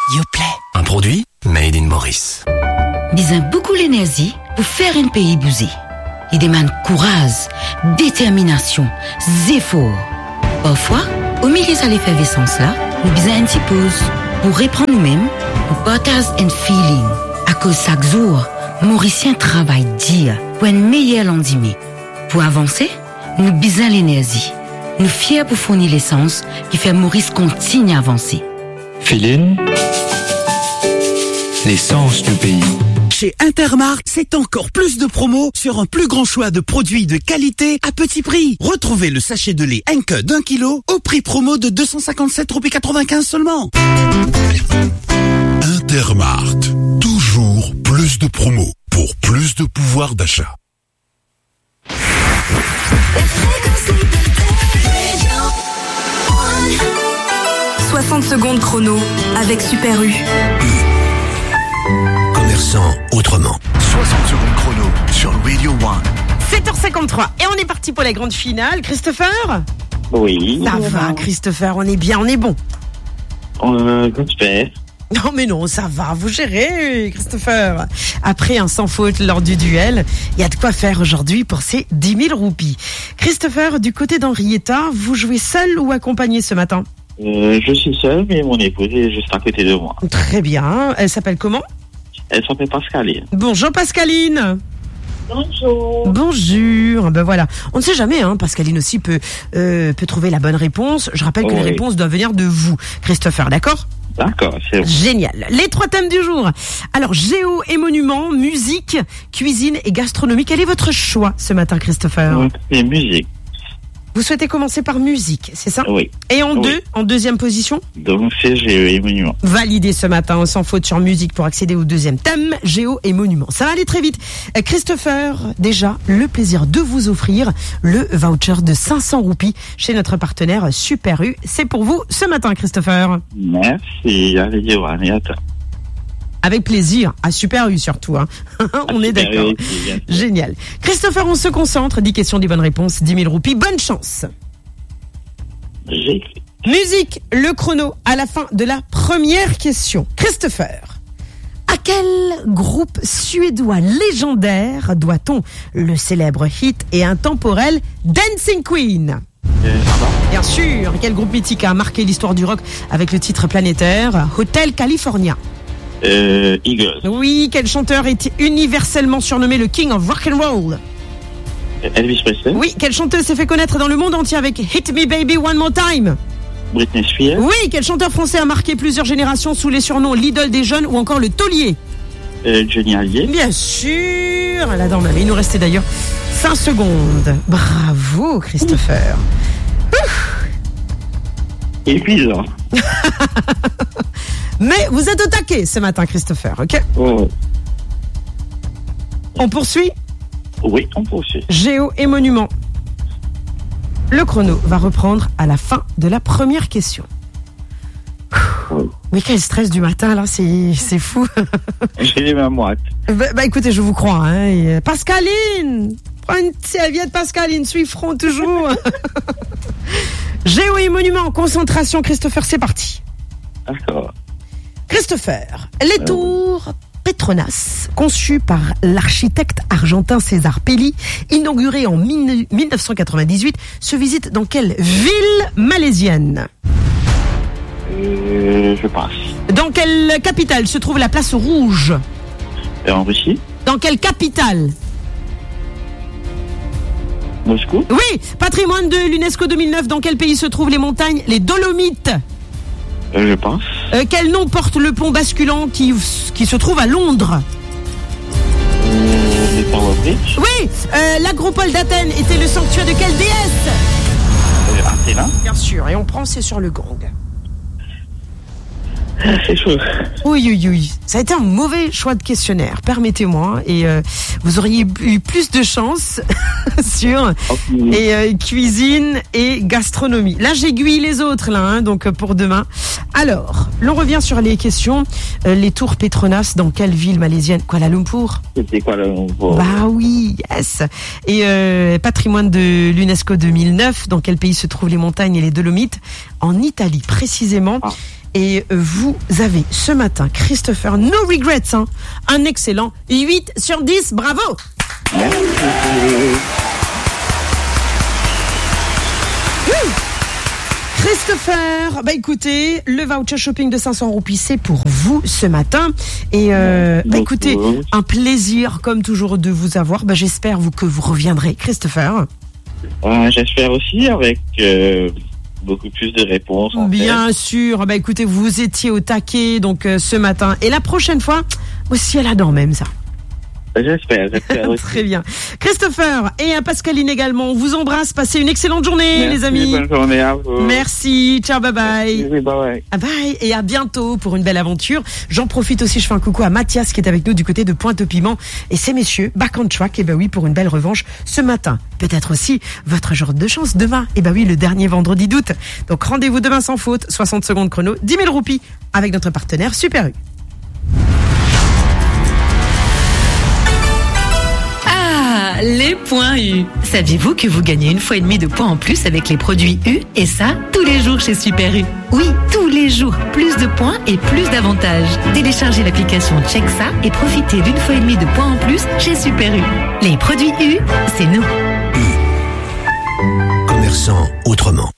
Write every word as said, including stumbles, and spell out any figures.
Yoplait. Un produit made in Maurice. Besoin beaucoup l'énergie pour faire un pays bouger. Il demande courage, détermination, effort. Parfois, au milieu de l'effervescence là, nous besoin une petite pause pour reprendre nous-mêmes, pour partager un feeling. À cause chaque jour, Mauricien travaille dur pour un meilleur lendemain. Pour avancer, nous besoin l'énergie. Nous fiers pour fournir l'essence qui fait Maurice continue à avancer. Feeling, l'essence du pays. Chez Intermarkt, c'est encore plus de promos sur un plus grand choix de produits de qualité à petit prix. Retrouvez le sachet de lait Henke d'un kilo au prix promo de deux cent cinquante-sept euros quatre-vingt-quinze seulement. Intermarkt, toujours plus de promos pour plus de pouvoir d'achat. soixante secondes chrono avec Super U. Commerçant autrement. soixante secondes chrono sur Radio One. sept heures cinquante-trois et on est parti pour la grande finale. Christopher ? Oui. Ça va, Christopher, on est bien, on est bon. Euh, j'espère. Non mais non, ça va, vous gérez, Christopher. Après un sans faute lors du duel, il y a de quoi faire aujourd'hui pour ces dix mille roupies. Christopher, du côté d'Henrietta, vous jouez seul ou accompagné ce matin ? Euh, je suis seul, mais mon épouse est juste à côté de moi. Très bien. Elle s'appelle comment ? Elle s'appelle Pascaline. Bonjour Pascaline. Bonjour. Bonjour. Ben voilà. On ne sait jamais, hein. Pascaline aussi peut euh, peut trouver la bonne réponse. Je rappelle que Oh les oui. réponses doivent venir de vous, Christopher. D'accord ? D'accord, c'est bon. Génial. Les trois thèmes du jour. Alors, géo et monuments, musique, cuisine et gastronomie. Quel est votre choix ce matin, Christopher ? Donc, c'est musique. Vous souhaitez commencer par musique, c'est ça ? Oui. Et en Oui. deux, en deuxième position ? Donc, c'est Géo et Monument. Validé ce matin, sans faute sur musique pour accéder au deuxième thème, géo et monuments. Ça va aller très vite. Euh, Christopher, déjà, le plaisir de vous offrir le voucher de cinq cents roupies chez notre partenaire Super U. C'est pour vous ce matin, Christopher. Merci, à Radio One et à toi. Avec plaisir, à Super U surtout. Hein. On est Super d'accord. U, bien sûr. Génial. Christopher, on se concentre. dix questions, dix bonnes réponses, dix mille roupies. Bonne chance. J'ai Musique, le chrono à la fin de la première question. Christopher, à quel groupe suédois légendaire doit-on le célèbre hit et intemporel Dancing Queen ? Euh, pardon. Bien sûr, quel groupe mythique a marqué l'histoire du rock avec le titre planétaire Hotel California ? Euh, Eagles. Oui, quel chanteur est universellement surnommé le King of Rock and Roll ? Elvis Presley. Oui, quelle chanteuse s'est fait connaître dans le monde entier avec Hit Me Baby One More Time ? Britney Spears. Oui, quel chanteur français a marqué plusieurs générations sous les surnoms l'idole des jeunes ou encore le taulier ? Euh, Johnny Hallyday. Bien sûr, la dame, il nous restait d'ailleurs cinq secondes. Bravo, Christopher. Épuisant. Mais vous êtes au taquet ce matin, Christopher, ok ? Oh. On poursuit ? Oui, on poursuit. Géo et monuments. Le chrono va reprendre à la fin de la première question. Oui. Mais quel stress du matin, là, c'est, c'est fou. J'ai les mains moites. bah, bah, écoutez, je vous crois. Hein, et, euh, Pascaline, prends une serviette, Pascaline, suis front toujours. Géo et monuments, concentration, Christopher, c'est parti. D'accord. Christopher, les tours Petronas, conçues par l'architecte argentin César Pelli, inaugurées en mille neuf cent quatre-vingt-dix-huit, se visitent dans quelle ville malaisienne ? Euh, je passe. Dans quelle capitale se trouve la place Rouge ? Et en Russie. Dans quelle capitale ? Moscou. Oui, patrimoine de l'UNESCO deux mille neuf, dans quel pays se trouvent les montagnes, les Dolomites ? Euh, je pense. Euh, quel nom porte le pont basculant qui, qui se trouve à Londres ? Euh, les Tower Bridge. Oui, euh, l'agropole d'Athènes était le sanctuaire de quelle déesse ? Euh, Athéna. Bien sûr, et on prend, c'est sur le gong. C'est chaud. Oui, oui, oui. Ça a été un mauvais choix de questionnaire, permettez-moi. Et euh, vous auriez eu plus de chance sur Okay. et, euh, cuisine et gastronomie. Là, j'aiguille les autres, là, hein, donc pour demain. Alors, l'on revient sur les questions. Euh, les tours Petronas, dans quelle ville malaisienne ? Kuala Lumpur ? C'était quoi le nom? Bah oui, yes. Et euh, patrimoine de l'UNESCO deux mille neuf, dans quel pays se trouvent les montagnes et les Dolomites ? En Italie, précisément. Ah. Et vous avez ce matin, Christopher, no regrets, hein, un excellent huit sur dix. Bravo! Merci. Christopher, bah écoutez, le voucher shopping de cinq cents roupies, c'est pour vous ce matin. Et euh, bah écoutez, un plaisir comme toujours de vous avoir. Bah j'espère vous que vous reviendrez, Christopher. Euh, j'espère aussi avec euh, beaucoup plus de réponses. En Bien fait. sûr. Bah écoutez, vous étiez au taquet donc euh, ce matin. Et la prochaine fois, aussi à la dent même ça. J'espère, j'espère aussi. Très bien. Christopher et à Pascaline également, on vous embrasse. Passez une excellente journée, Merci, les amis. Bonne journée à vous. Merci. Ciao, bye bye. Merci, bye bye. Ah bye et à bientôt pour une belle aventure. J'en profite aussi, je fais un coucou à Mathias qui est avec nous du côté de Pointe-au-Piment et ces messieurs, back on track, et ben oui, pour une belle revanche ce matin. Peut-être aussi votre jour de chance demain, et ben oui, le dernier vendredi d'août. Donc rendez-vous demain sans faute, soixante secondes chrono, dix mille roupies avec notre partenaire Super U. Les points U. Saviez-vous que vous gagnez une fois et demie de points en plus avec les produits U? Et ça, tous les jours chez Super U. Oui, tous les jours. Plus de points et plus d'avantages. Téléchargez l'application Check ça et profitez d'une fois et demie de points en plus chez Super U. Les produits U, c'est nous. Commerçant autrement.